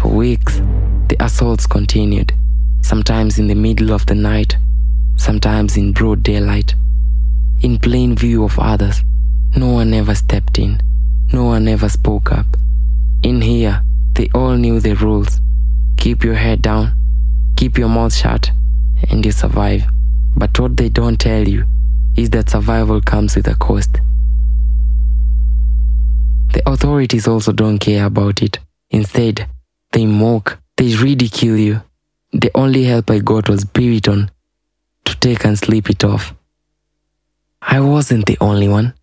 For weeks, the assaults continued, sometimes in the middle of the night, sometimes in broad daylight, in plain view of others. No one ever stepped in. No one ever spoke up. In here, they all knew the rules. Keep your head down, keep your mouth shut, and you survive. But what they don't tell you is that survival comes with a cost. The authorities also don't care about it. Instead, they mock, they ridicule you. The only help I got was Piriton to take and sleep it off. I wasn't the only one.